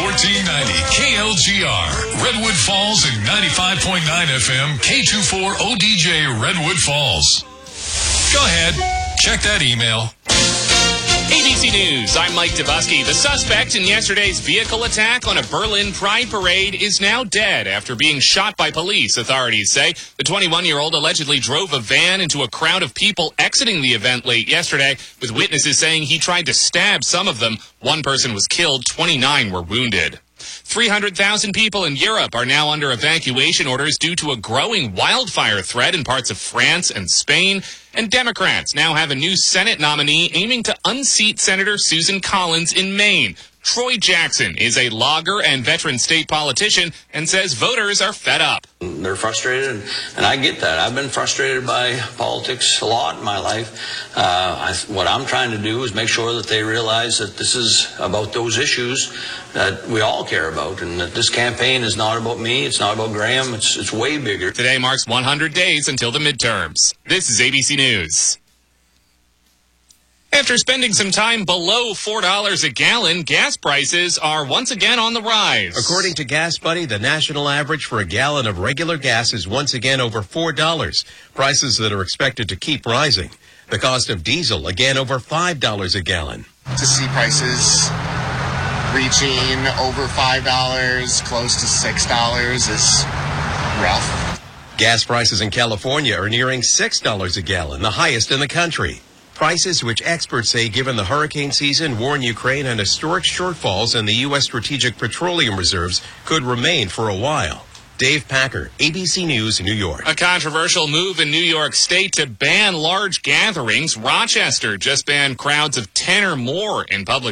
1490 KLGR, Redwood Falls, and 95.9 FM K24 ODJ Redwood Falls. Go ahead, check that email. ABC News, I'm Mike Dubusky. The suspect in yesterday's vehicle attack on a Berlin Pride parade is now dead after being shot by police, authorities say. The 21-year-old allegedly drove a van into a crowd of people exiting the event late yesterday, with witnesses saying he tried to stab some of them. One person was killed, 29 were wounded. 300,000 people in Europe are now under evacuation orders due to a growing wildfire threat in parts of France and Spain. And Democrats now have a new Senate nominee aiming to unseat Senator Susan Collins in Maine. Troy Jackson is a logger and veteran state politician and says voters are fed up. They're frustrated, and I get that. I've been frustrated by politics a lot in my life. What I'm trying to do is make sure that they realize that this is about those issues that we all care about, and that this campaign is not about me, it's not about Graham, it's way bigger. Today marks 100 days until the midterms. This is ABC News. After spending some time below $4 a gallon, gas prices are once again on the rise. According to Gas Buddy, the national average for a gallon of regular gas is once again over $4, prices that are expected to keep rising. The cost of diesel again over $5 a gallon. To see prices reaching over $5, close to $6 is rough. Gas prices in California are nearing $6 a gallon, the highest in the country. Prices which experts say, given the hurricane season, war in Ukraine, and historic shortfalls in the U.S. strategic petroleum reserves, could remain for a while. Dave Packer, ABC News, New York. A controversial move in New York State to ban large gatherings. Rochester just banned crowds of 10 or more in public